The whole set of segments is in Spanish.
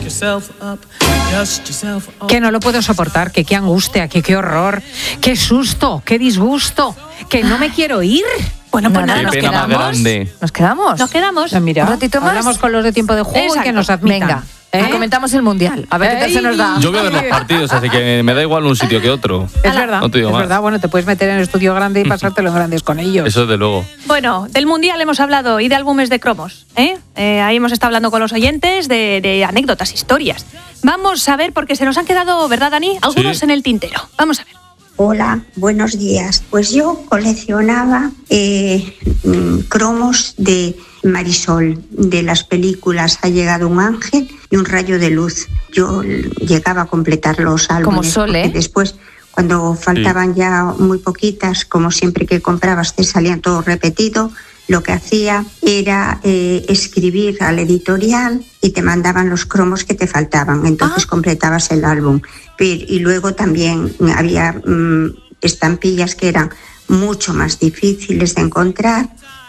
Que no lo puedo soportar, que qué angustia, que qué horror, qué susto, qué disgusto, que no me quiero ir. Bueno, pues nada, nos quedamos. Nos quedamos. Mira, un ratito más. hablamos con los de Tiempo de Juego. Exacto. Y que nos admitan. Venga. Y comentamos el Mundial, a ver qué tal se nos da. Yo voy a ver los partidos, así que me da igual un sitio que otro. Es verdad, No te digo es más. verdad. Bueno, te puedes meter en el estudio grande y pasártelo en grandes con ellos. Eso de luego. Bueno, del Mundial hemos hablado y de álbumes de cromos. Ahí hemos estado hablando con los oyentes de anécdotas, historias. Vamos a ver, porque se nos han quedado, ¿verdad, Dani? Algunos Sí. en el tintero. Vamos a ver. Hola, buenos días. Pues yo coleccionaba cromos de Marisol, de las películas Ha llegado un ángel y Un rayo de luz. Yo llegaba a completar los álbumes. Como Sol, ¿eh? Porque después, cuando faltaban ya muy poquitas, como siempre que comprabas te salían todo repetido, lo que hacía era escribir al editorial y te mandaban los cromos que te faltaban. Entonces completabas el álbum. Y luego también había estampillas que eran mucho más difíciles de encontrar.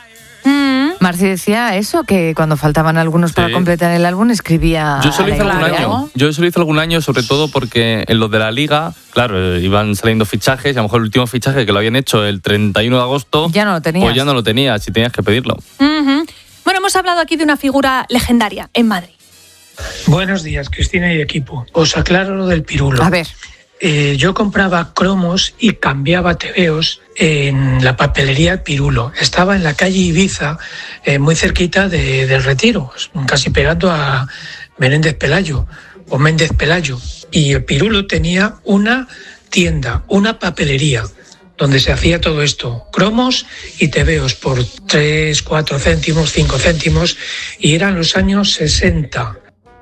Marci decía eso, que cuando faltaban algunos para completar el álbum escribía. Yo se lo hice a la algún editorial. año. Yo se lo hice algún año, sobre todo porque en los de la Liga, claro, iban saliendo fichajes y a lo mejor el último fichaje que lo habían hecho el 31 de agosto, Ya no lo tenías. pues ya no lo tenías y tenías que pedirlo. Ujú. Bueno, hemos hablado aquí de una figura legendaria en Madrid. Buenos días, Cristina y equipo. Os aclaro lo del pirulo. A ver. Yo compraba cromos y cambiaba tebeos en la papelería Pirulo. Estaba en la calle Ibiza, muy cerquita del Retiro, casi pegando a Menéndez Pelayo o Méndez Pelayo. Y el Pirulo tenía una tienda, una papelería, donde se hacía todo esto, cromos y tebeos por 3, 4 céntimos, 5 céntimos, y eran los años 60.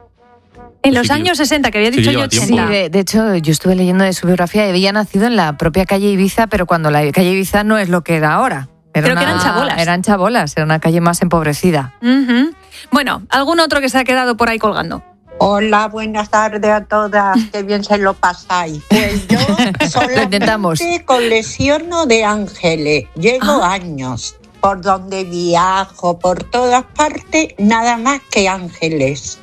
En los Sí que- años 60, que había sí dicho que yo lleva 80. tiempo. De hecho, yo estuve leyendo de su biografía y había nacido en la propia calle Ibiza, pero cuando la calle Ibiza no es lo que era ahora. Creo que eran chabolas. Eran chabolas, era una calle más empobrecida. Ujú. Bueno, algún otro que se ha quedado por ahí colgando. Hola, buenas tardes a todas, qué bien se lo pasáis. Pues yo intentamos. solamente colecciono de ángeles, llevo años, por donde viajo, por todas partes, nada más que ángeles.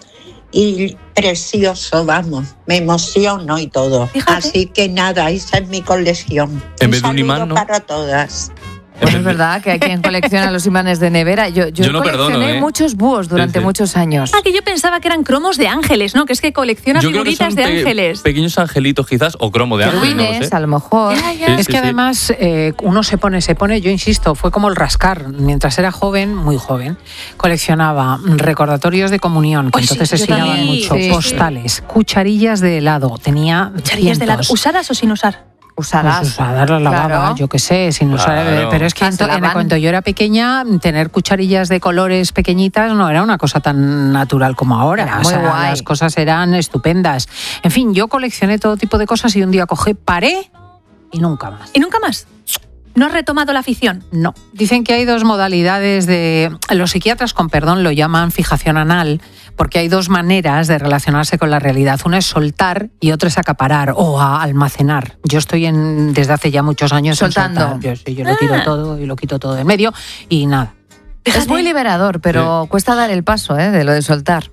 Y precioso, vamos, me emociono y todo. Fíjate. Así que nada, esa es mi colección. En vez de un imán, saludo ¿no? para todas. Bueno, es verdad que hay quien colecciona los imanes de nevera. Yo no coleccioné perdono, ¿eh? muchos búhos durante Sí, sí. muchos años. Ah, que yo pensaba que eran cromos de ángeles, ¿no? Que es que colecciona Yo creo que figuritas son de ángeles. pequeños angelitos quizás, o cromo de ángeles, no lo Querubines, sé. a lo mejor. Ya, ya. Sí, Es que además uno se pone, yo insisto, fue como el rascar. Mientras era joven, muy joven, coleccionaba recordatorios de comunión, que Ay, sí, entonces se yo estiraban también. mucho, Sí, sí. postales, cucharillas de helado, tenía Cucharillas de helado. cientos. ¿Usadas o sin usar? Usadas. Pues usadas las lavaba, Claro. yo qué sé, sin usar. Claro. Pero es que Se lavan. cuando yo era pequeña, tener cucharillas de colores pequeñitas no era una cosa tan natural como ahora. Era O muy sea, guay. las cosas eran estupendas. En fin, yo coleccioné todo tipo de cosas y un día paré y nunca más. ¿Y nunca más? ¿No has retomado la afición? No. Dicen que hay dos modalidades de... Los psiquiatras, con perdón, lo llaman fijación anal, porque hay dos maneras de relacionarse con la realidad. Una es soltar y otra es acaparar o almacenar. Yo estoy desde hace ya muchos años en Soltando. soltar. Yo lo tiro todo y lo quito todo de en medio y nada. Es muy liberador, pero cuesta dar el paso, de lo de soltar.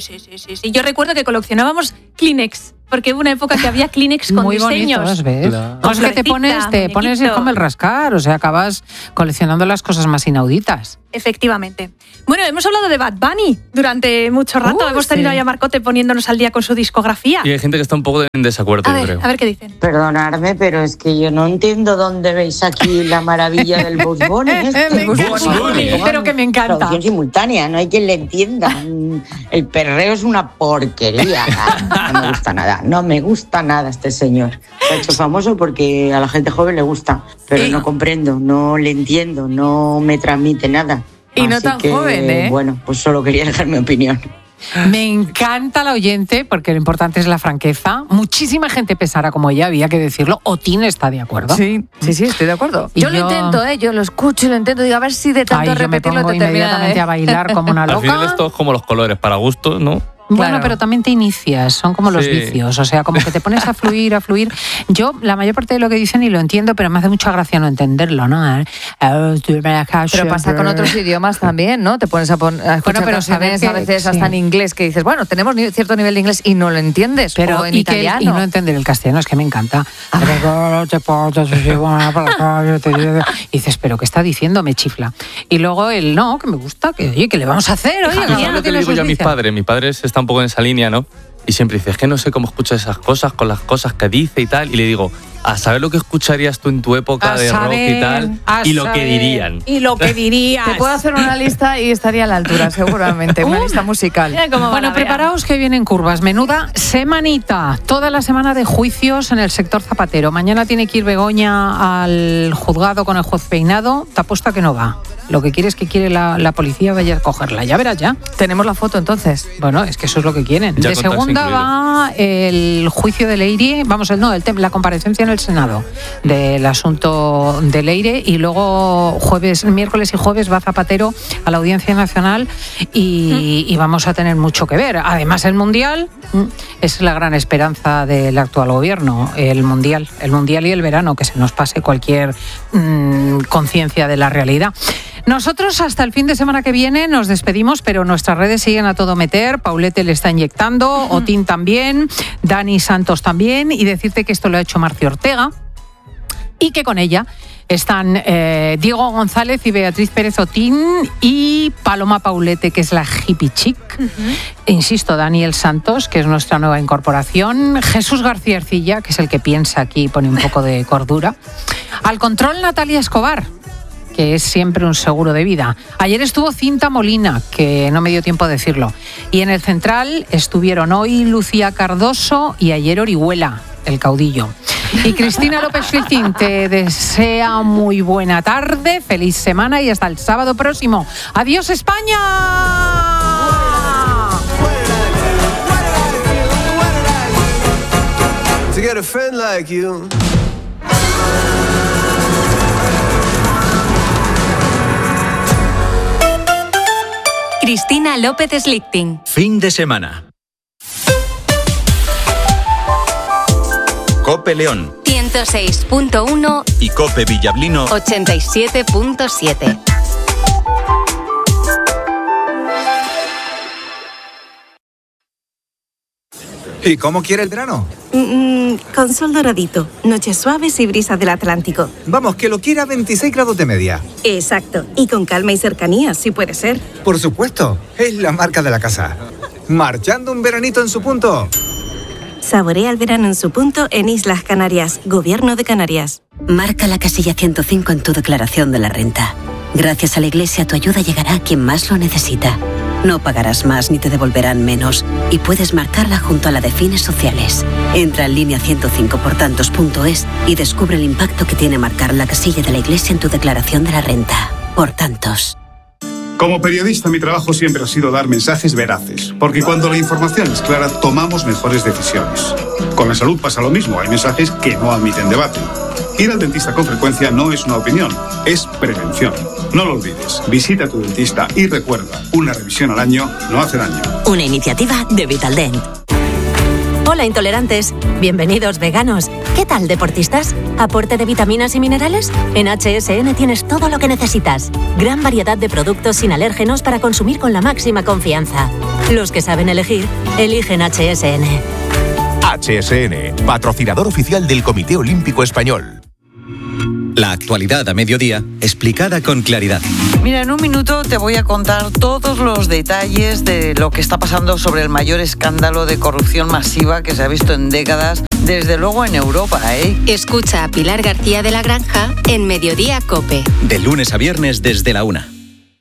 Sí. Yo recuerdo que coleccionábamos Kleenex, porque hubo una época que había Kleenex con Muy diseños. bonitos, ¿ves? Claro. Cosas que te pones muñequito. como el rascar, o sea, acabas coleccionando las cosas más inauditas. Efectivamente. Bueno, hemos hablado de Bad Bunny durante mucho rato. Hemos tenido sí. ahí a Marcote poniéndonos al día con su discografía. Y hay gente que está un poco en desacuerdo, A yo ver, creo. a ver qué dicen. Perdonadme, pero es que yo no entiendo dónde veis aquí la maravilla del Bugs Bunny. Me encanta. Pero que me encanta. Traducción simultánea, no hay quien le entienda. El perreo es una porquería. No me gusta nada, no me gusta nada este señor. Se ha hecho famoso porque a la gente joven le gusta, pero no comprendo, no le entiendo, no me transmite nada. Y no Así tan que, joven, Bueno, pues solo quería dejar mi opinión. Me encanta la oyente porque lo importante es la franqueza. Muchísima gente pensará como ella, había que decirlo. Otín está de acuerdo. Sí, estoy de acuerdo. Y Yo lo intento, yo lo escucho y lo intento, digo, a ver si de tanto Ay, yo me repetirlo pongo te termina. inmediatamente a bailar como una Al final loca. esto es como los colores, para gustos, ¿no? Bueno, Claro. pero también te inicias, son como los Sí. vicios, o sea, como que te pones a fluir. Yo, la mayor parte de lo que dicen y lo entiendo, pero me hace mucha gracia no entenderlo, ¿no? Pero pasa con otros idiomas también, ¿no? Te pones a escuchar pero canciones saber a veces que- hasta sí. en inglés que dices, bueno, tenemos cierto nivel de inglés y no lo entiendes, Pero o en y italiano. y no entender el castellano, es que me encanta. Y dices, pero ¿qué está diciendo? Me chifla. Y luego el no, que me gusta, que oye, que le vamos a hacer, oye, ¿Tú cada sabes uno lo que tiene le digo sus yo a mis vicios. padres? Mis padres están un poco en esa línea, ¿no? Y siempre dice, es que no sé cómo escucha esas cosas con las cosas que dice y tal. Y le digo, a saber lo que escucharías tú en tu época de rock y tal, y lo que dirían. Y lo que dirías. Te puedo hacer una lista y estaría a la altura, seguramente, una lista musical. Mira cómo va Bueno, la Bea. preparaos que vienen curvas. Menuda semanita. Toda la semana de juicios en el sector zapatero. Mañana tiene que ir Begoña al juzgado con el juez Peinado. Te apuesto a que no va. Lo que quiere es que quiere la policía vaya a cogerla. Ya verás ya. Tenemos la foto entonces. Bueno, es que eso es lo que quieren. Ya De con taxi segunda incluido. va el juicio de Leire, la comparecencia en el Senado del asunto de Leire, y luego miércoles y jueves va Zapatero a la Audiencia Nacional y vamos a tener mucho que ver. Además, el Mundial es la gran esperanza del actual gobierno, el Mundial y el verano, que se nos pase cualquier conciencia de la realidad. Nosotros hasta el fin de semana que viene nos despedimos, pero nuestras redes siguen a todo meter. Paulete le está inyectando, Otín también, Dani Santos también, y decirte que esto lo ha hecho Marcia Ortega y que con ella están Diego González y Beatriz Pérez Otín y Paloma Paulete, que es la hippie chic. Insisto, Daniel Santos, que es nuestra nueva incorporación. Jesús García Ercilla, que es el que piensa aquí y pone un poco de cordura. Al control, Natalia Escobar, que es siempre un seguro de vida. Ayer estuvo Cinta Molina, que no me dio tiempo a decirlo. Y en el central estuvieron hoy Lucía Cardoso y ayer Orihuela, el caudillo. Y Cristina López Schlichting te desea muy buena tarde, feliz semana y hasta el sábado próximo. ¡Adiós, España! To get a friend like you. Cristina López Schlichting. Fin de semana. Cope León 106.1 y Cope Villablino 87.7. ¿Y cómo quiere el verano? Con sol doradito, noches suaves y brisas del Atlántico. Vamos, que lo quiera a 26 grados de media. Exacto, y con calma y cercanía, si puede ser. Por supuesto, es la marca de la casa. Marchando un veranito en su punto. Saborea el verano en su punto en Islas Canarias, Gobierno de Canarias. Marca la casilla 105 en tu declaración de la renta. Gracias a la Iglesia, tu ayuda llegará a quien más lo necesita. No pagarás más ni te devolverán menos y puedes marcarla junto a la de fines sociales. Entra en línea 105portantos.es y descubre el impacto que tiene marcar la casilla de la Iglesia en tu declaración de la renta. Por tantos. Como periodista, mi trabajo siempre ha sido dar mensajes veraces, porque cuando la información es clara, tomamos mejores decisiones. Con la salud pasa lo mismo, hay mensajes que no admiten debate. Ir al dentista con frecuencia no es una opinión, es prevención. No lo olvides, visita a tu dentista y recuerda, una revisión al año no hace daño. Una iniciativa de Vitaldent. Hola intolerantes, bienvenidos veganos. ¿Qué tal deportistas? ¿Aporte de vitaminas y minerales? En HSN tienes todo lo que necesitas. Gran variedad de productos sin alérgenos para consumir con la máxima confianza. Los que saben elegir, eligen HSN. HSN, patrocinador oficial del Comité Olímpico Español. La actualidad a mediodía, explicada con claridad. Mira, en un minuto te voy a contar todos los detalles de lo que está pasando sobre el mayor escándalo de corrupción masiva que se ha visto en décadas, desde luego en Europa, ¿eh? Escucha a Pilar García de la Granja en Mediodía Cope. De lunes a viernes desde la 1.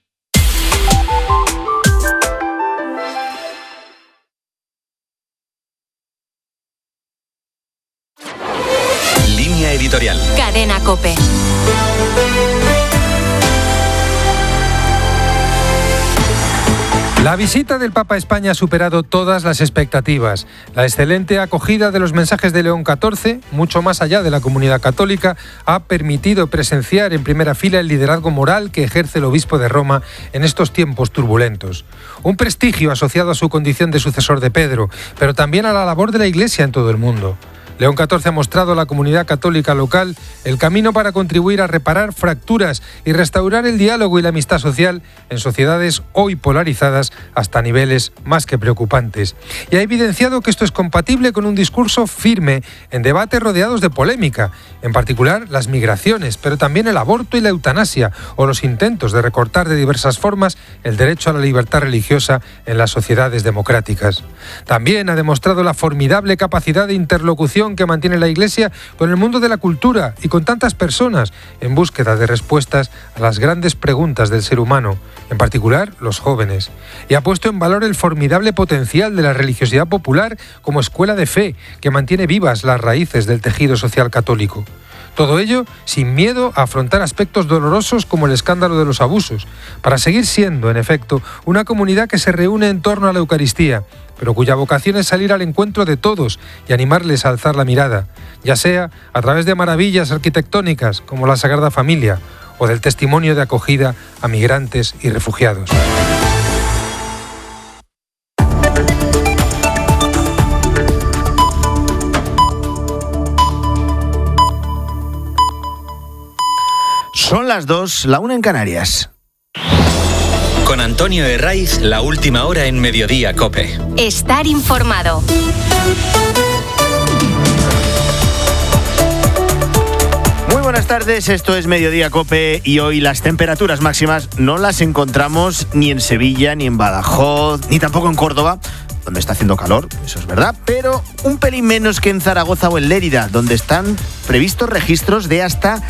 Línea editorial. Cadena Cope. La visita del Papa a España ha superado todas las expectativas. La excelente acogida de los mensajes de León XIV, mucho más allá de la comunidad católica, ha permitido presenciar en primera fila el liderazgo moral que ejerce el obispo de Roma en estos tiempos turbulentos. Un prestigio asociado a su condición de sucesor de Pedro, pero también a la labor de la Iglesia en todo el mundo. León XIV ha mostrado a la comunidad católica local el camino para contribuir a reparar fracturas y restaurar el diálogo y la amistad social en sociedades hoy polarizadas hasta niveles más que preocupantes. Y ha evidenciado que esto es compatible con un discurso firme en debates rodeados de polémica, en particular las migraciones, pero también el aborto y la eutanasia o los intentos de recortar de diversas formas el derecho a la libertad religiosa en las sociedades democráticas. También ha demostrado la formidable capacidad de interlocución que mantiene la Iglesia con el mundo de la cultura y con tantas personas en búsqueda de respuestas a las grandes preguntas del ser humano, en particular los jóvenes, y ha puesto en valor el formidable potencial de la religiosidad popular como escuela de fe que mantiene vivas las raíces del tejido social católico. Todo ello sin miedo a afrontar aspectos dolorosos como el escándalo de los abusos, para seguir siendo, en efecto, una comunidad que se reúne en torno a la Eucaristía, pero cuya vocación es salir al encuentro de todos y animarles a alzar la mirada, ya sea a través de maravillas arquitectónicas como la Sagrada Familia o del testimonio de acogida a migrantes y refugiados. Son las 2, la 1 en Canarias. Con Antonio Herraiz, la última hora en Mediodía COPE. Estar informado. Muy buenas tardes, esto es Mediodía COPE y hoy las temperaturas máximas no las encontramos ni en Sevilla, ni en Badajoz, ni tampoco en Córdoba, donde está haciendo calor, eso es verdad, pero un pelín menos que en Zaragoza o en Lérida, donde están previstos registros de hasta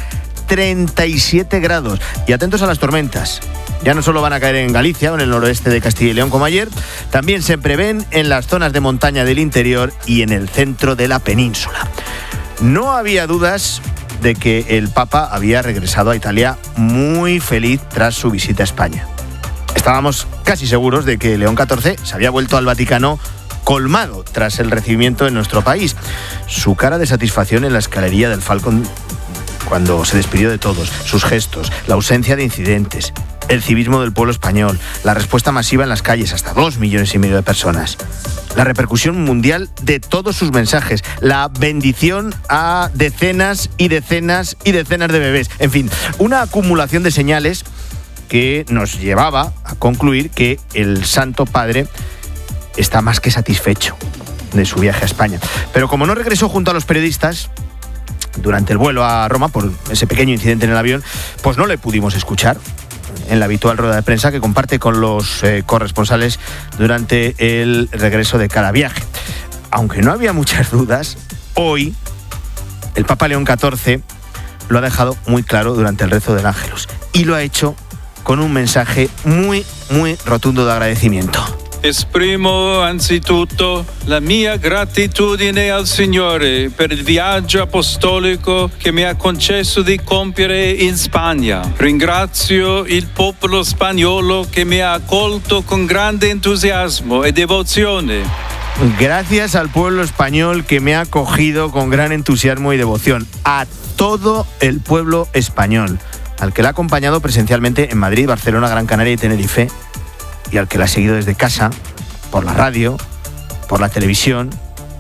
37 grados. Y atentos a las tormentas. Ya no solo van a caer en Galicia o en el noroeste de Castilla y León como ayer, también se prevén en las zonas de montaña del interior y en el centro de la península. No había dudas de que el Papa había regresado a Italia muy feliz tras su visita a España. Estábamos casi seguros de que León XIV se había vuelto al Vaticano colmado tras el recibimiento en nuestro país. Su cara de satisfacción en la escalería del Falcon cuando se despidió de todos, sus gestos, la ausencia de incidentes, el civismo del pueblo español, la respuesta masiva en las calles, hasta 2,5 millones de personas, la repercusión mundial de todos sus mensajes, la bendición a decenas y decenas y decenas de bebés. En fin, una acumulación de señales que nos llevaba a concluir que el Santo Padre está más que satisfecho de su viaje a España. Pero como no regresó junto a los periodistas durante el vuelo a Roma por ese pequeño incidente en el avión, pues no le pudimos escuchar en la habitual rueda de prensa que comparte con los corresponsales durante el regreso de cada viaje. Aunque no había muchas dudas, hoy el Papa León XIV lo ha dejado muy claro durante el rezo del Ángelus y lo ha hecho con un mensaje muy, muy rotundo de agradecimiento. Esprimo anzitutto la mia gratitudine al Signore per il viaggio apostolico che mi ha concesso di compiere in Spagna. Ringrazio il popolo spagnolo che mi ha accolto con grande entusiasmo e devozione. Gracias al pueblo español que me ha acogido con gran entusiasmo y devoción. A todo el pueblo español, al que la ha acompañado presencialmente en Madrid, Barcelona, Gran Canaria y Tenerife, y al que la ha seguido desde casa, por la radio, por la televisión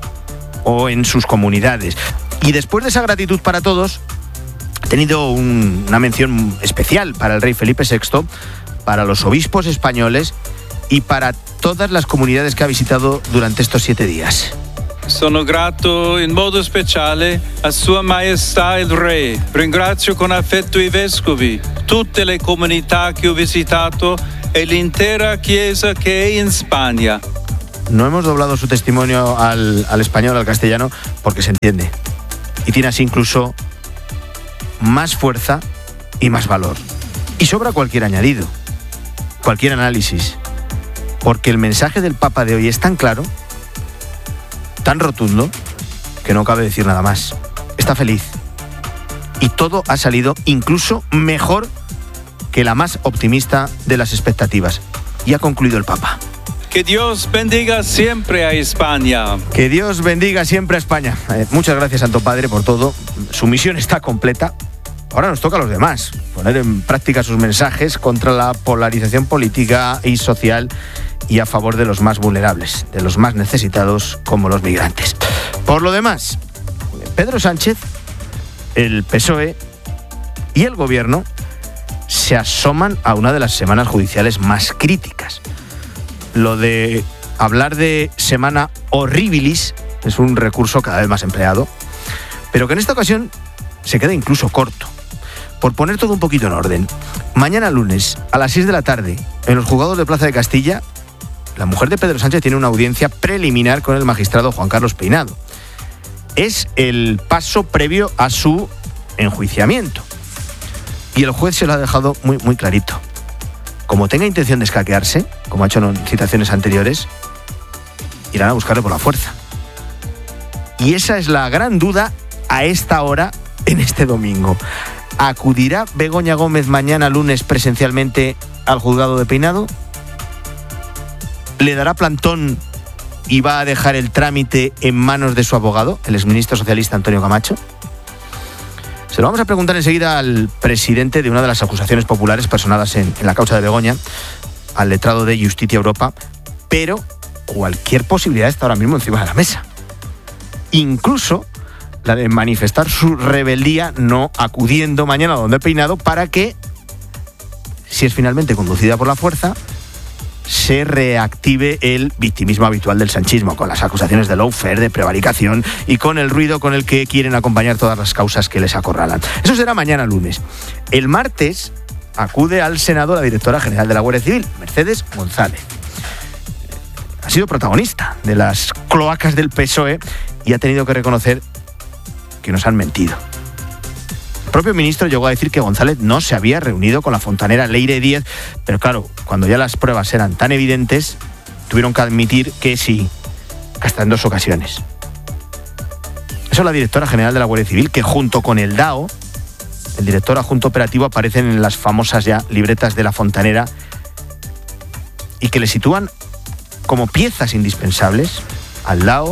o en sus comunidades. Y después de esa gratitud para todos, ha tenido una mención especial para el rey Felipe VI, para los obispos españoles y para todas las comunidades que ha visitado durante estos 7 días. Sono grato in modo speciale a Sua Maestà il Re. Ringrazio con affetto i vescovi, tutte le comunità che ho visitato e l'intera Chiesa che è in Spagna. No hemos doblado su testimonio al español, al castellano, porque se entiende. Y tiene así incluso más fuerza y más valor. Y sobra cualquier añadido, cualquier análisis, porque el mensaje del Papa de hoy es tan claro, tan rotundo, que no cabe decir nada más. Está feliz. Y todo ha salido incluso mejor que la más optimista de las expectativas. y ha concluido el Papa. Que Dios bendiga siempre a España. Que Dios bendiga siempre a España. Muchas gracias, Santo Padre, por todo. Su misión está completa. Ahora nos toca a los demás poner en práctica sus mensajes contra la polarización política y social y a favor de los más vulnerables, de los más necesitados, como los migrantes. Por lo demás, Pedro Sánchez, el PSOE y el Gobierno se asoman a una de las semanas judiciales más críticas. Lo de hablar de semana horribilis es un recurso cada vez más empleado, pero que en esta ocasión se queda incluso corto. Por poner todo un poquito en orden, mañana lunes a las 6 de la tarde, en los juzgados de Plaza de Castilla, la mujer de Pedro Sánchez tiene una audiencia preliminar con el magistrado Juan Carlos Peinado. Es el paso previo a su enjuiciamiento. Y el juez se lo ha dejado muy, muy clarito. Como tenga intención de escaquearse, como ha hecho en citaciones anteriores, irán a buscarle por la fuerza. Y esa es la gran duda a esta hora en este domingo. ¿Acudirá Begoña Gómez mañana lunes presencialmente al juzgado de Peinado? ¿Le dará plantón y va a dejar el trámite en manos de su abogado, el exministro socialista Antonio Camacho? Se lo vamos a preguntar enseguida al presidente de una de las acusaciones populares personadas en la causa de Begoña, al letrado de Justicia Europa, pero cualquier posibilidad está ahora mismo encima de la mesa. Incluso la de manifestar su rebeldía no acudiendo mañana a donde Peinado para que, si es finalmente conducida por la fuerza, se reactive el victimismo habitual del sanchismo, con las acusaciones de lawfare, de prevaricación y con el ruido con el que quieren acompañar todas las causas que les acorralan. Eso será mañana lunes. El martes acude al Senado la directora general de la Guardia Civil, Mercedes González. Ha sido protagonista de las cloacas del PSOE y ha tenido que reconocer que nos han mentido. El propio ministro llegó a decir que González no se había reunido con la fontanera Leire Díez, pero claro, cuando ya las pruebas eran tan evidentes, tuvieron que admitir que sí, hasta en 2 ocasiones. Eso es la directora general de la Guardia Civil, que junto con el DAO, el director adjunto operativo, aparecen en las famosas ya libretas de la fontanera y que le sitúan como piezas indispensables al DAO,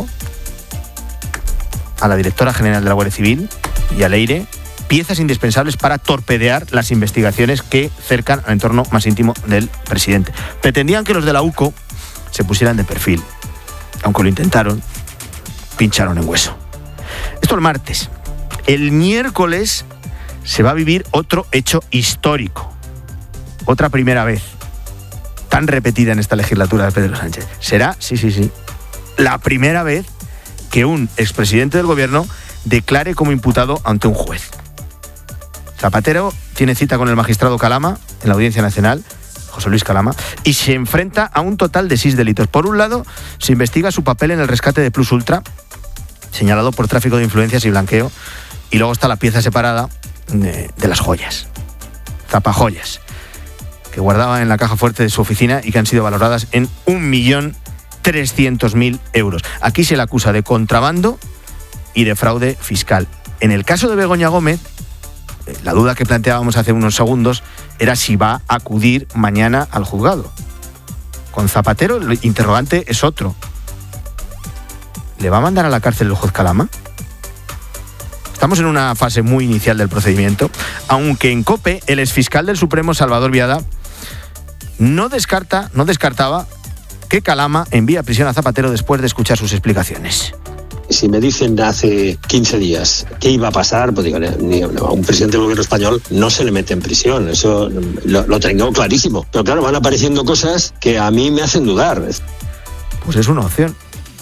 a la directora general de la Guardia Civil y a Leire, piezas indispensables para torpedear las investigaciones que cercan al entorno más íntimo del presidente. Pretendían que los de la UCO se pusieran de perfil. Aunque lo intentaron, pincharon en hueso. Esto el martes. El miércoles se va a vivir otro hecho histórico. Otra primera vez, tan repetida en esta legislatura de Pedro Sánchez. Será, sí, la primera vez que un expresidente del gobierno declare como imputado ante un juez. Zapatero tiene cita con el magistrado Calama en la Audiencia Nacional, José Luis Calama, y se enfrenta a un total de 6 delitos. Por un lado, se investiga su papel en el rescate de Plus Ultra, señalado por tráfico de influencias y blanqueo, y luego está la pieza separada de las joyas, zapajoyas, que guardaba en la caja fuerte de su oficina y que han sido valoradas en 1.300.000 euros. Aquí se le acusa de contrabando y de fraude fiscal. En el caso de Begoña Gómez, la duda que planteábamos hace unos segundos era si va a acudir mañana al juzgado. Con Zapatero el interrogante es otro. ¿Le va a mandar a la cárcel el juez Calama? Estamos en una fase muy inicial del procedimiento, aunque en COPE el exfiscal del Supremo, Salvador Viada, no descartaba que Calama envíe a prisión a Zapatero después de escuchar sus explicaciones. Si me dicen hace 15 días qué iba a pasar, pues digo, a un presidente del gobierno español no se le mete en prisión, eso lo tengo clarísimo. Pero claro, van apareciendo cosas que a mí me hacen dudar. Pues es una opción.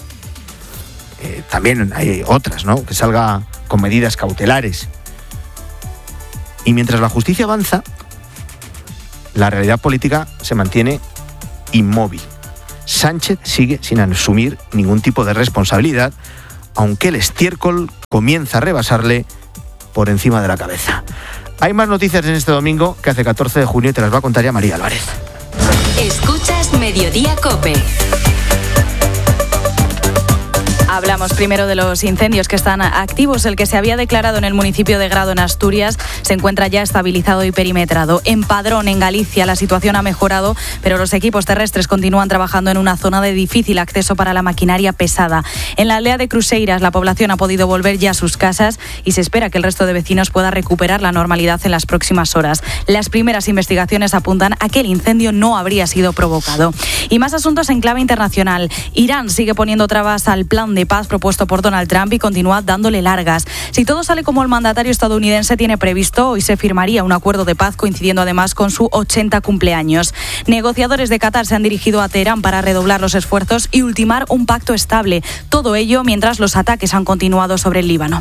También hay otras, ¿no? Que salga con medidas cautelares. Y mientras la justicia avanza, la realidad política se mantiene inmóvil. Sánchez sigue sin asumir ningún tipo de responsabilidad, aunque el estiércol comienza a rebasarle por encima de la cabeza. Hay más noticias en este domingo que hace 14 de junio y te las va a contar ya María Álvarez. Escuchas Mediodía COPE. Hablamos primero de los incendios que están activos. El que se había declarado en el municipio de Grado, en Asturias, se encuentra ya estabilizado y perimetrado. En Padrón, en Galicia, la situación ha mejorado, pero los equipos terrestres continúan trabajando en una zona de difícil acceso para la maquinaria pesada. En la aldea de Cruceiras, la población ha podido volver ya a sus casas y se espera que el resto de vecinos pueda recuperar la normalidad en las próximas horas. Las primeras investigaciones apuntan a que el incendio no habría sido provocado. Y más asuntos en clave internacional. Irán sigue poniendo trabas al plan de paz propuesto por Donald Trump y continúa dándole largas. Si todo sale como el mandatario estadounidense tiene previsto, hoy se firmaría un acuerdo de paz coincidiendo además con su 80 cumpleaños. Negociadores de Qatar se han dirigido a Teherán para redoblar los esfuerzos y ultimar un pacto estable. Todo ello mientras los ataques han continuado sobre el Líbano.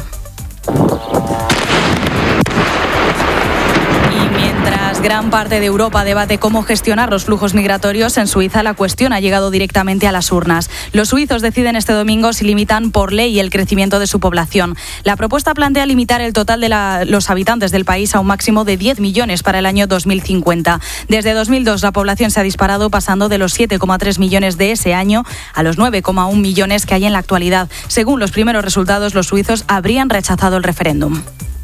Gran parte de Europa debate cómo gestionar los flujos migratorios. En Suiza la cuestión ha llegado directamente a las urnas. Los suizos deciden este domingo si limitan por ley el crecimiento de su población. La propuesta plantea limitar el total de los habitantes del país a un máximo de 10 millones para el año 2050. Desde 2002 la población se ha disparado, pasando de los 7,3 millones de ese año a los 9,1 millones que hay en la actualidad. Según los primeros resultados, los suizos habrían rechazado el referéndum.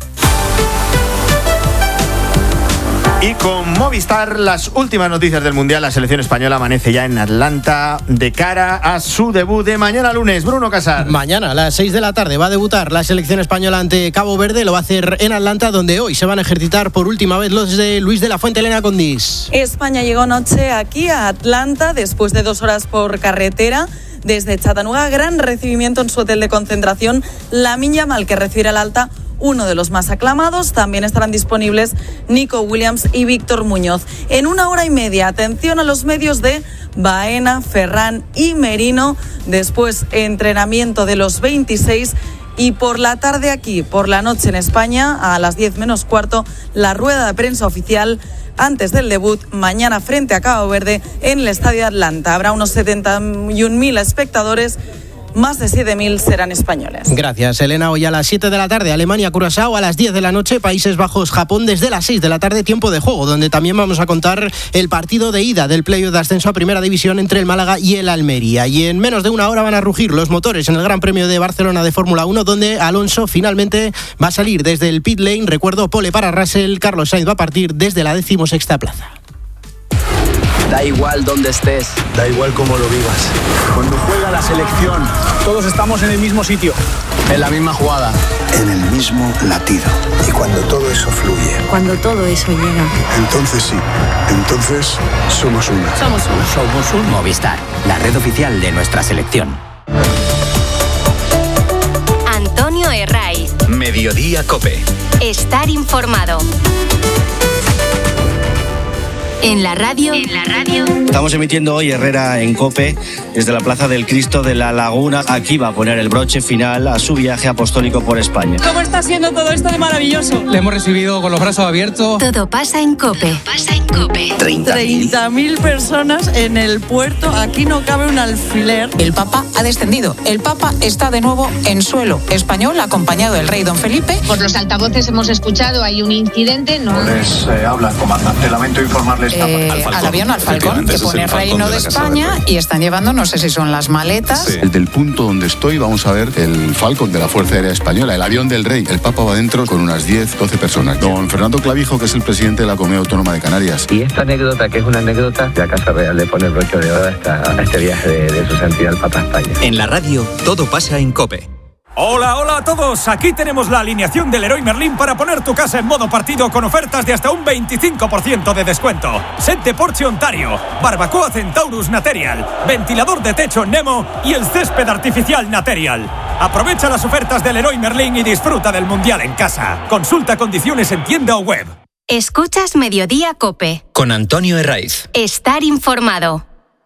Y con Movistar, las últimas noticias del Mundial. La selección española amanece ya en Atlanta de cara a su debut de mañana lunes. Bruno Casar. Mañana a las 6 de la tarde va a debutar la selección española ante Cabo Verde. Lo va a hacer en Atlanta, donde hoy se van a ejercitar por última vez los de Luis de la Fuente. Elena Condis. España llegó anoche aquí a Atlanta después de 2 horas por carretera. Desde Chattanooga, gran recibimiento en su hotel de concentración. Lamine Yamal, que recibirá el alta, uno de los más aclamados. También estarán disponibles Nico Williams y Víctor Muñoz. En 1 hora y media, atención a los medios de Baena, Ferran y Merino. Después, entrenamiento de los 26. Y por la tarde aquí, por la noche en España, a las 10 menos cuarto, la rueda de prensa oficial antes del debut mañana frente a Cabo Verde en el Estadio de Atlanta. Habrá unos 71.000 espectadores. Más de 7.000 serán españoles. Gracias, Elena. Hoy a las 7 de la tarde, Alemania-Curazao. A las 10 de la noche, Países Bajos-Japón. Desde las 6 de la tarde, tiempo de juego, donde también vamos a contar el partido de ida del playoff de ascenso a Primera División entre el Málaga y el Almería. Y en menos de 1 hora van a rugir los motores en el Gran Premio de Barcelona de Fórmula 1, donde Alonso finalmente va a salir desde el pit lane. Recuerdo, pole para Russell. Carlos Sainz va a partir desde la 16ª plaza. Da igual dónde estés, da igual cómo lo vivas. Cuando juega la selección, todos estamos en el mismo sitio, en la misma jugada, en el mismo latido. Y cuando todo eso fluye, cuando todo eso llega, entonces sí, entonces somos uno. Somos uno. Somos un Movistar, la red oficial de nuestra selección. Antonio Herraiz. Mediodía COPE. Estar informado. En la radio. Estamos emitiendo hoy Herrera en COPE desde la Plaza del Cristo de la Laguna. Aquí va a poner el broche final a su viaje apostólico por España. ¿Cómo está siendo todo esto de maravilloso? Le hemos recibido con los brazos abiertos. Todo pasa en COPE. 30.000 personas en el puerto. Aquí no cabe un alfiler. El Papa ha descendido. El Papa está de nuevo en suelo español, acompañado del rey Don Felipe. Por los altavoces hemos escuchado, hay un incidente. Habla el comandante. Lamento informarles. Al avión, al Falcón, que pone Reino de España, y están llevando, no sé si son las maletas. Sí. Desde el punto donde estoy vamos a ver el Falcon de la Fuerza Aérea Española, el avión del rey. El Papa va dentro con unas 10-12 personas. Don Fernando Clavijo, que es el presidente de la Comunidad Autónoma de Canarias. Y esta anécdota, que es una anécdota, la Casa Real le pone broche de oro a este viaje de su santidad el Papa a España. En la radio, todo pasa en COPE. Hola, hola a todos. Aquí tenemos la alineación del Leroy Merlin para poner tu casa en modo partido con ofertas de hasta un 25% de descuento. Set de Porsche Ontario, barbacoa Centaurus Material, ventilador de techo Nemo y el césped artificial Material. Aprovecha las ofertas del Leroy Merlin y disfruta del Mundial en casa. Consulta condiciones en tienda o web. Escuchas Mediodía COPE. Con Antonio Herraiz. Estar informado.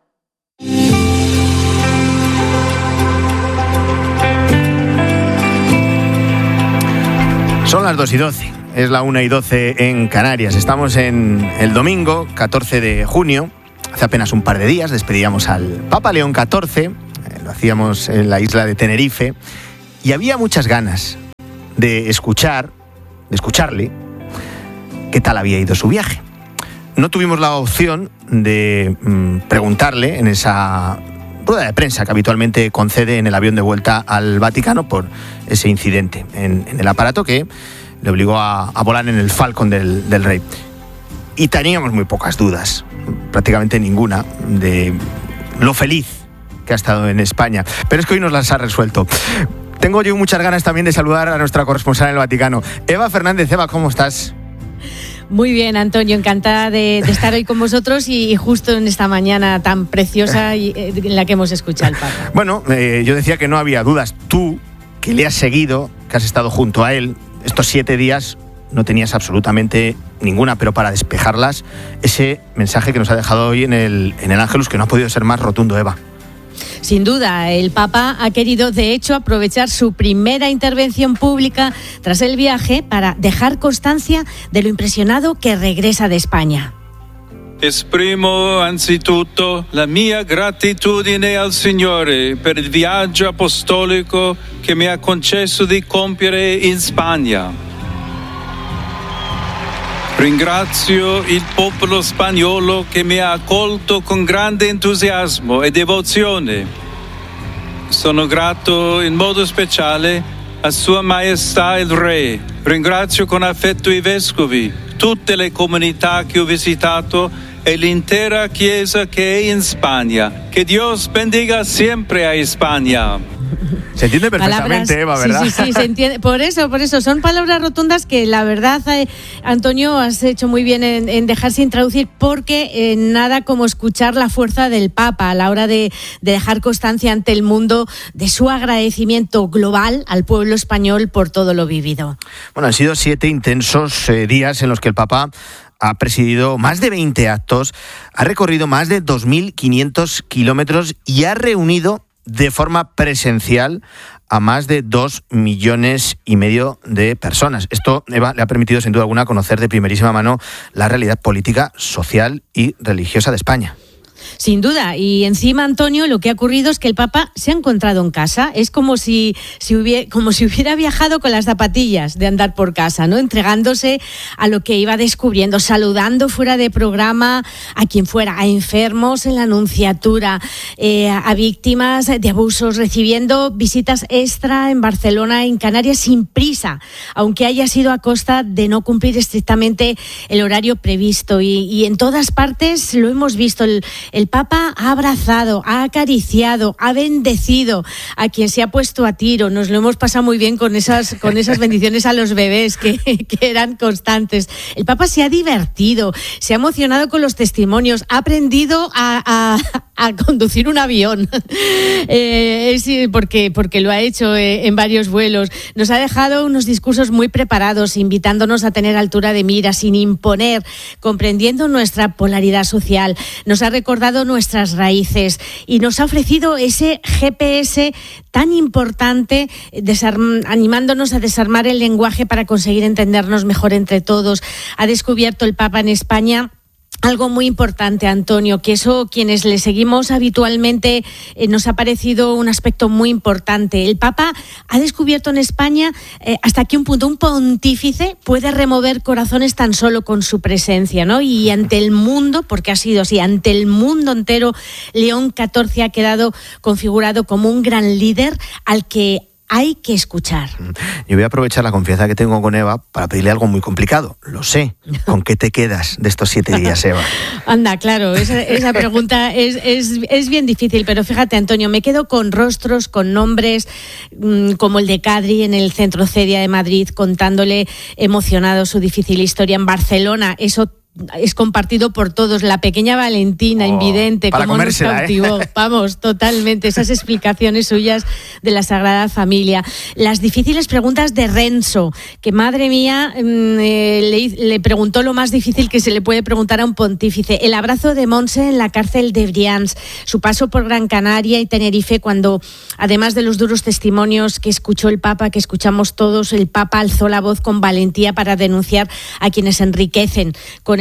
Son las 2:12, es la 1:12 en Canarias. Estamos en el domingo, 14 de junio. Hace apenas un par de días despedíamos al Papa León XIV, lo hacíamos en la isla de Tenerife, y había muchas ganas de escucharle qué tal había ido su viaje. No tuvimos la opción de preguntarle en esa rueda de prensa que habitualmente concede en el avión de vuelta al Vaticano por ese incidente en el aparato que le obligó a volar en el Falcon del rey. Y teníamos muy pocas dudas, prácticamente ninguna, de lo feliz que ha estado en España. Pero es que hoy nos las ha resuelto. Tengo yo muchas ganas también de saludar a nuestra corresponsal en el Vaticano. Eva Fernández. Eva, ¿cómo estás? Muy bien, Antonio, encantada de estar hoy con vosotros y justo en esta mañana tan preciosa en la que hemos escuchado al Papa. Bueno, yo decía que no había dudas. Tú, que le has seguido, que has estado junto a él estos 7 días, no tenías absolutamente ninguna, pero para despejarlas, ese mensaje que nos ha dejado hoy en el Ángelus, que no ha podido ser más rotundo, Eva. Sin duda, el Papa ha querido, de hecho, aprovechar su primera intervención pública tras el viaje para dejar constancia de lo impresionado que regresa de España. Esprimo anzitutto la mia gratitudine al Signore per il viaggio apostolico che mi ha concesso di compiere in Spagna. Ringrazio il popolo spagnolo che mi ha accolto con grande entusiasmo e devozione. Sono grato in modo speciale a Sua Maestà il Re. Ringrazio con affetto i vescovi, tutte le comunità che ho visitato e l'intera Chiesa che è in Spagna. Que Dios bendiga siempre a España. Se entiende perfectamente, palabras, Eva, ¿verdad? Sí, se entiende. Por eso, son palabras rotundas que la verdad, Antonio, has hecho muy bien en dejar sin traducir, porque nada como escuchar la fuerza del Papa a la hora de dejar constancia ante el mundo de su agradecimiento global al pueblo español por todo lo vivido. Bueno, han sido 7 intensos días en los que el Papa ha presidido más de 20 actos, ha recorrido más de 2.500 kilómetros y ha reunido de forma presencial a más de 2,5 millones de personas. Esto, Eva, le ha permitido sin duda alguna conocer de primerísima mano la realidad política, social y religiosa de España. Sin duda, y encima, Antonio, lo que ha ocurrido es que el Papa se ha encontrado en casa. Es como si hubiera viajado con las zapatillas de andar por casa, ¿no? Entregándose a lo que iba descubriendo, saludando fuera de programa a quien fuera, a enfermos en la Nunciatura, a víctimas de abusos, recibiendo visitas extra en Barcelona, en Canarias, sin prisa, aunque haya sido a costa de no cumplir estrictamente el horario previsto. Y en todas partes lo hemos visto. El Papa ha abrazado, ha acariciado, ha bendecido a quien se ha puesto a tiro. Nos lo hemos pasado muy bien con esas bendiciones a los bebés que eran constantes. El Papa se ha divertido, se ha emocionado con los testimonios, ha aprendido a conducir un avión, porque lo ha hecho en varios vuelos. Nos ha dejado unos discursos muy preparados, invitándonos a tener altura de mira, sin imponer, comprendiendo nuestra polaridad social. Nos ha recordado nuestras raíces y nos ha ofrecido ese GPS tan importante, animándonos a desarmar el lenguaje para conseguir entendernos mejor entre todos. Ha descubierto el Papa en España algo muy importante, Antonio, que eso quienes le seguimos habitualmente nos ha parecido un aspecto muy importante. El Papa ha descubierto en España hasta qué punto un pontífice puede remover corazones tan solo con su presencia, ¿no? Y ante el mundo, porque ha sido así, ante el mundo entero, León XIV ha quedado configurado como un gran líder al que hay que escuchar. Yo voy a aprovechar la confianza que tengo con Eva para pedirle algo muy complicado. Lo sé. ¿Con qué te quedas de estos 7 días, Eva? Anda, claro, esa pregunta es bien difícil, pero fíjate, Antonio, me quedo con rostros, con nombres, como el de Kadri en el Centro Cedia de Madrid, contándole emocionado su difícil historia en Barcelona. Eso es compartido por todos. La pequeña Valentina, invidente, cómo nos cautivó. Vamos, totalmente. Esas explicaciones suyas de la Sagrada Familia. Las difíciles preguntas de Renzo, que madre mía, le preguntó lo más difícil que se le puede preguntar a un pontífice. El abrazo de Montse en la cárcel de Brians. Su paso por Gran Canaria y Tenerife, cuando, además de los duros testimonios que escuchó el Papa, que escuchamos todos, el Papa alzó la voz con valentía para denunciar a quienes enriquecen con el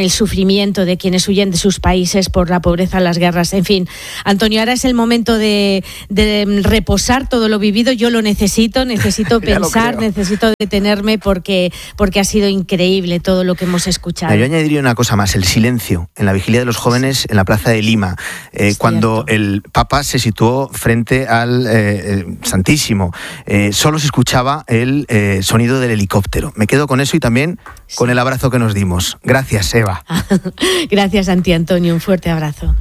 el sufrimiento de quienes huyen de sus países por la pobreza, las guerras. En fin, Antonio, ahora es el momento de reposar todo lo vivido. Yo lo necesito pensar, necesito detenerme porque ha sido increíble todo lo que hemos escuchado. Yo añadiría una cosa más, el silencio en la vigilia de los jóvenes en la plaza de Lima, cuando el Papa se situó frente al Santísimo. Solo se escuchaba el sonido del helicóptero. Me quedo con eso y también con el abrazo que nos dimos. Gracias, Eva. Gracias a ti, Antonio. Un fuerte abrazo.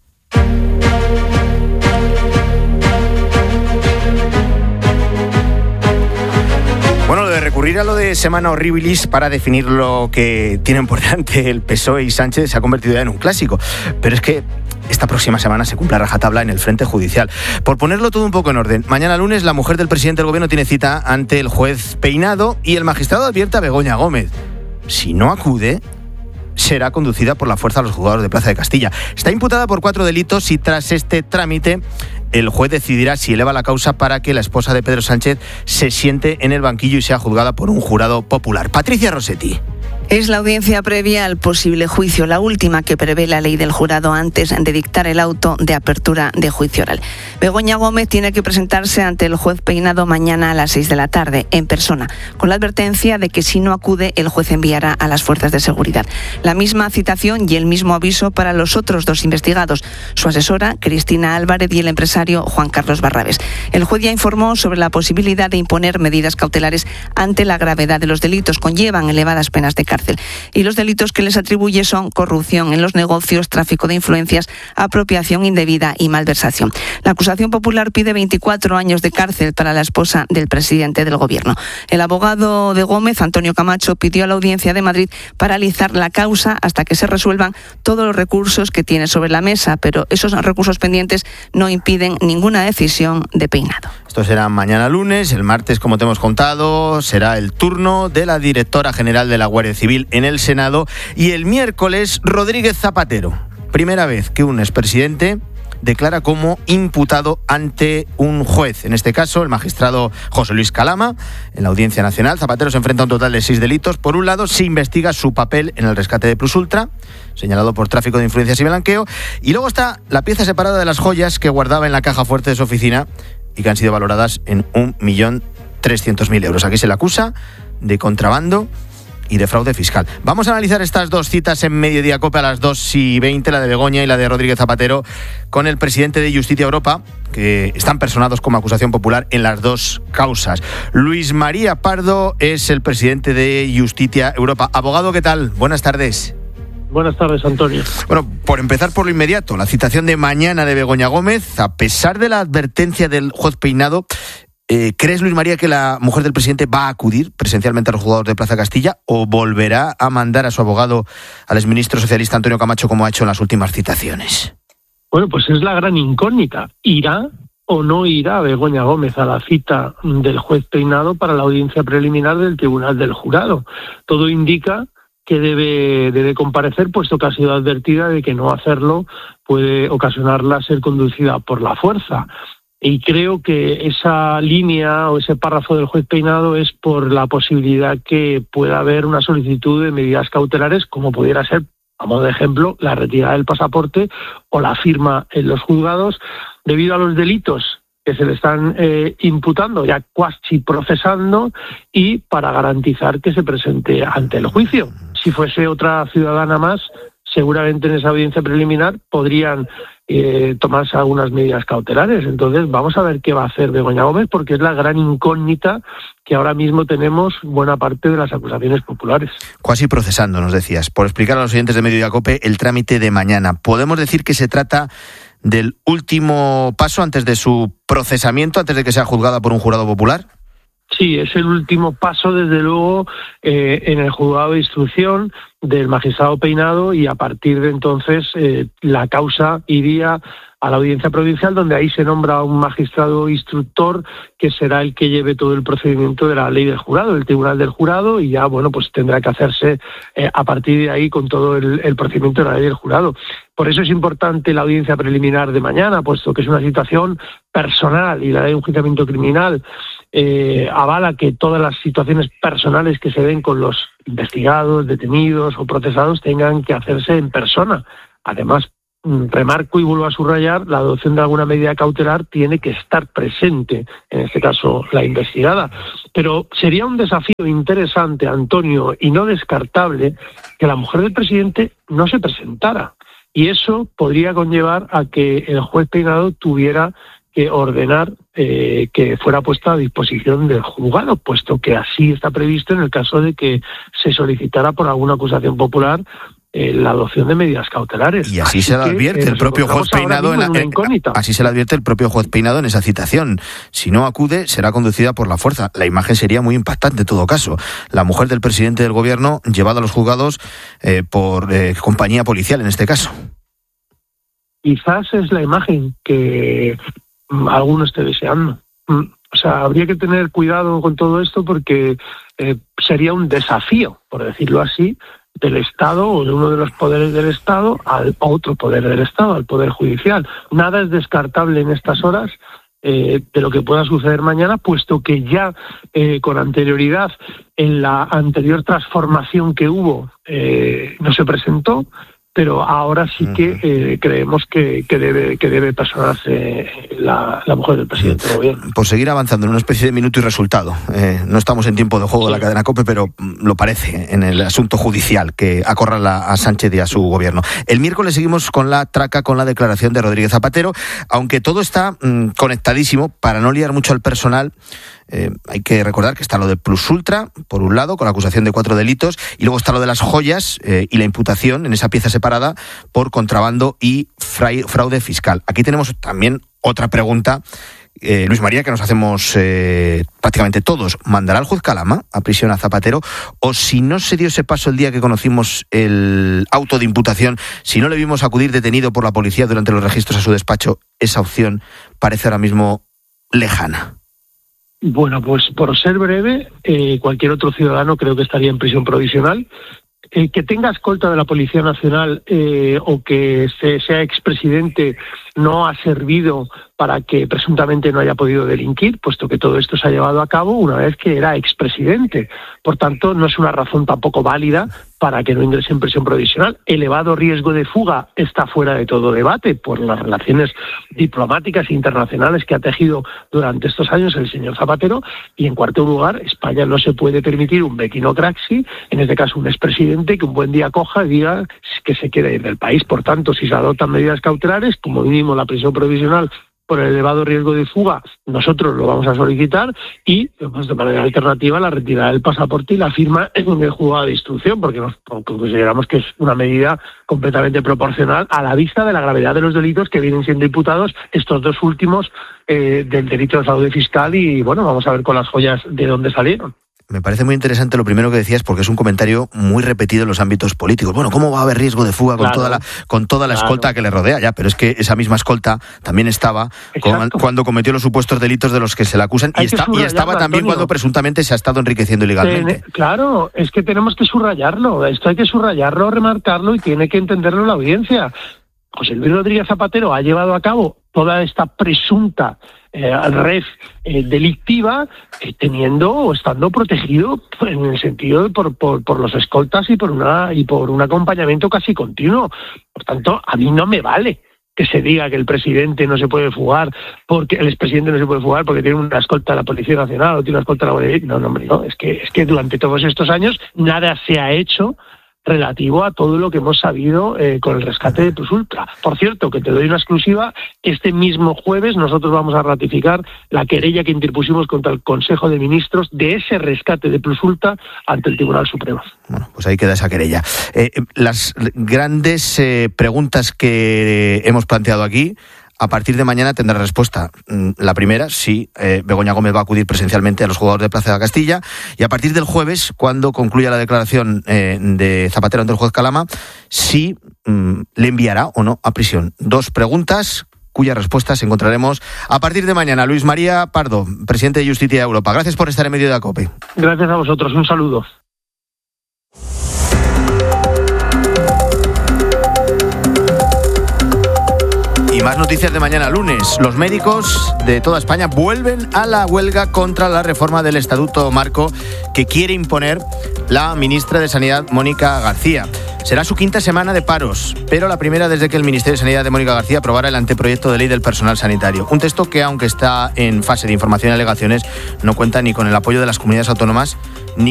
Bueno, lo de recurrir a lo de Semana Horribilis para definir lo que tienen por delante el PSOE y Sánchez se ha convertido ya en un clásico. Pero es que esta próxima semana se cumple a rajatabla en el frente judicial. Por ponerlo todo un poco en orden, mañana lunes la mujer del presidente del gobierno tiene cita ante el juez Peinado y el magistrado advierte a Begoña Gómez. Si no acude, será conducida por la fuerza a los juzgados de Plaza de Castilla. Está imputada por 4 delitos y tras este trámite el juez decidirá si eleva la causa para que la esposa de Pedro Sánchez se siente en el banquillo y sea juzgada por un jurado popular. Patricia Rossetti. Es la audiencia previa al posible juicio, la última que prevé la ley del jurado antes de dictar el auto de apertura de juicio oral. Begoña Gómez tiene que presentarse ante el juez Peinado mañana a las 6 de la tarde, en persona, con la advertencia de que si no acude, el juez enviará a las fuerzas de seguridad. La misma citación y el mismo aviso para los otros 2 investigados, su asesora, Cristina Álvarez, y el empresario Juan Carlos Barrabés. El juez ya informó sobre la posibilidad de imponer medidas cautelares ante la gravedad de los delitos. Conllevan elevadas penas de cárcel. Y los delitos que les atribuye son corrupción en los negocios, tráfico de influencias, apropiación indebida y malversación. La acusación popular pide 24 años de cárcel para la esposa del presidente del gobierno. El abogado de Gómez, Antonio Camacho, pidió a la Audiencia de Madrid paralizar la causa hasta que se resuelvan todos los recursos que tiene sobre la mesa, pero esos recursos pendientes no impiden ninguna decisión de Peinado. Esto será mañana lunes. El martes, como te hemos contado, será el turno de la directora general de la Guardia Civil en el Senado. Y el miércoles, Rodríguez Zapatero. Primera vez que un expresidente declara como imputado ante un juez. En este caso, el magistrado José Luis Calama. En la Audiencia Nacional, Zapatero se enfrenta a un total de 6 delitos. Por un lado, se investiga su papel en el rescate de Plus Ultra, señalado por tráfico de influencias y blanqueo. Y luego está la pieza separada de las joyas que guardaba en la caja fuerte de su oficina y que han sido valoradas en 1.300.000 euros. Aquí se le acusa de contrabando y de fraude fiscal. Vamos a analizar estas 2 citas en Mediodía Cope a las 2:20, la de Begoña y la de Rodríguez Zapatero, con el presidente de Justicia Europa, que están personados como acusación popular en las 2 causas. Luis María Pardo es el presidente de Justicia Europa. Abogado, ¿qué tal? Buenas tardes. Buenas tardes, Antonio. Bueno, por empezar por lo inmediato, la citación de mañana de Begoña Gómez, a pesar de la advertencia del juez Peinado, ¿crees, Luis María, que la mujer del presidente va a acudir presencialmente a los juzgados de Plaza Castilla o volverá a mandar a su abogado, al exministro socialista Antonio Camacho, como ha hecho en las últimas citaciones? Bueno, pues es la gran incógnita. ¿Irá o no irá Begoña Gómez a la cita del juez Peinado para la audiencia preliminar del Tribunal del Jurado? Todo indica que debe comparecer, puesto que ha sido advertida de que no hacerlo puede ocasionarla ser conducida por la fuerza. Y creo que esa línea o ese párrafo del juez Peinado es por la posibilidad que pueda haber una solicitud de medidas cautelares, como pudiera ser, a modo de ejemplo, la retirada del pasaporte o la firma en los juzgados, debido a los delitos que se le están imputando, ya cuasi procesando, y para garantizar que se presente ante el juicio. Si fuese otra ciudadana más, seguramente en esa audiencia preliminar podrían tomarse algunas medidas cautelares. Entonces vamos a ver qué va a hacer Begoña Gómez, porque es la gran incógnita que ahora mismo tenemos buena parte de las acusaciones populares. Cuasi procesando, nos decías. Por explicar a los oyentes de Mediodía Cope el trámite de mañana, ¿podemos decir que se trata del último paso antes de su procesamiento, antes de que sea juzgada por un jurado popular? Sí, es el último paso, desde luego, en el juzgado de instrucción del magistrado Peinado, y a partir de entonces la causa iría a la audiencia provincial, donde ahí se nombra un magistrado instructor que será el que lleve todo el procedimiento de la ley del jurado, el tribunal del jurado, y ya, bueno, pues tendrá que hacerse a partir de ahí con todo el procedimiento de la ley del jurado. Por eso es importante la audiencia preliminar de mañana, puesto que es una situación personal y la ley de enjuiciamiento criminal avala que todas las situaciones personales que se den con los investigados, detenidos o procesados tengan que hacerse en persona. Además, remarco y vuelvo a subrayar, la adopción de alguna medida cautelar tiene que estar presente, en este caso la investigada. Pero sería un desafío interesante, Antonio, y no descartable, que la mujer del presidente no se presentara. Y eso podría conllevar a que el juez Peinado tuviera que ordenar que fuera puesta a disposición del juzgado, puesto que así está previsto en el caso de que se solicitara por alguna acusación popular la adopción de medidas cautelares. Y así se lo advierte el propio juez Peinado así se lo advierte el propio juez Peinado en esa citación. Si no acude, será conducida por la fuerza. La imagen sería muy impactante en todo caso. La mujer del presidente del gobierno llevada a los juzgados por compañía policial en este caso. Quizás es la imagen que alguno esté deseando. O sea, habría que tener cuidado con todo esto porque sería un desafío, por decirlo así, del Estado o de uno de los poderes del Estado al otro poder del Estado, al Poder Judicial. Nada es descartable en estas horas de lo que pueda suceder mañana, puesto que ya con anterioridad en la anterior transformación que hubo no se presentó, pero ahora sí que creemos que debe personarse la mujer del presidente del gobierno. Por seguir avanzando en una especie de minuto y resultado, no estamos en tiempo de juego de la cadena COPE, pero lo parece en el asunto judicial que acorrala a Sánchez y a su gobierno. El miércoles seguimos con la traca, con la declaración de Rodríguez Zapatero, aunque todo está conectadísimo, para no liar mucho al personal. Hay que recordar que está lo de Plus Ultra, por un lado, con la acusación de 4 delitos, y luego está lo de las joyas y la imputación en esa pieza separada por contrabando y fraude fiscal. Aquí tenemos también otra pregunta, Luis María, que nos hacemos prácticamente todos. ¿Mandará el juez Calama a prisión a Zapatero? O si no se dio ese paso el día que conocimos el auto de imputación, si no le vimos acudir detenido por la policía durante los registros a su despacho, esa opción parece ahora mismo lejana. Bueno, pues por ser breve, cualquier otro ciudadano creo que estaría en prisión provisional. Que tenga escolta de la Policía Nacional o que sea expresidente no ha servido para que presuntamente no haya podido delinquir, puesto que todo esto se ha llevado a cabo una vez que era expresidente. Por tanto, no es una razón tampoco válida para que no ingrese en prisión provisional. Elevado riesgo de fuga está fuera de todo debate por las relaciones diplomáticas internacionales que ha tejido durante estos años el señor Zapatero. Y en cuarto lugar, España no se puede permitir un Bequino-Craxi, en este caso un expresidente, que un buen día coja y diga que se quiere ir del país. Por tanto, si se adoptan medidas cautelares, como mínimo la prisión provisional por el elevado riesgo de fuga, nosotros lo vamos a solicitar, y pues, de manera alternativa la retirada del pasaporte y la firma en el juzgado de instrucción, porque consideramos que es una medida completamente proporcional a la vista de la gravedad de los delitos que vienen siendo imputados, estos dos últimos del delito de fraude fiscal, y bueno, vamos a ver con las joyas de dónde salieron. Me parece muy interesante lo primero que decías, porque es un comentario muy repetido en los ámbitos políticos. Bueno, ¿cómo va a haber riesgo de fuga con toda la escolta que le rodea? Ya, pero es que esa misma escolta también estaba cuando cometió los supuestos delitos de los que se le acusan, y estaba también, Antonio, cuando presuntamente se ha estado enriqueciendo ilegalmente. Claro, es que tenemos que subrayarlo. Esto hay que subrayarlo, remarcarlo, y tiene que entenderlo la audiencia. José Luis Rodríguez Zapatero ha llevado a cabo toda esta presunta red delictiva, teniendo o estando protegido en el sentido de por los escoltas y por un acompañamiento casi continuo. Por tanto, a mí no me vale que se diga que el presidente no se puede fugar porque el expresidente no se puede fugar porque tiene una escolta de la Policía Nacional o tiene una escolta de la Guardia Civil. No, hombre, no. Es que durante todos estos años nada se ha hecho relativo a todo lo que hemos sabido con el rescate de Plus Ultra. Por cierto, que te doy una exclusiva, este mismo jueves nosotros vamos a ratificar la querella que interpusimos contra el Consejo de Ministros de ese rescate de Plus Ultra ante el Tribunal Supremo. Bueno, pues ahí queda esa querella. Las grandes preguntas que hemos planteado aquí, a partir de mañana tendrá respuesta. La primera, si Begoña Gómez va a acudir presencialmente a los juzgados de Plaza de Castilla, y a partir del jueves, cuando concluya la declaración de Zapatero ante el juez Calama, si le enviará o no a prisión. 2 preguntas cuyas respuestas encontraremos a partir de mañana. Luis María Pardo, presidente de Justicia Europa. Gracias por estar en Mediodía COPE. Gracias a vosotros. Un saludo. Y Más noticias de mañana lunes. Los médicos de toda España vuelven a la huelga contra la reforma del Estatuto Marco que quiere imponer la ministra de Sanidad, Mónica García. Será su quinta semana de paros, pero la primera desde que el Ministerio de Sanidad de Mónica García aprobara el anteproyecto de ley del personal sanitario. Un texto que, aunque está en fase de información y alegaciones, no cuenta ni con el apoyo de las comunidades autónomas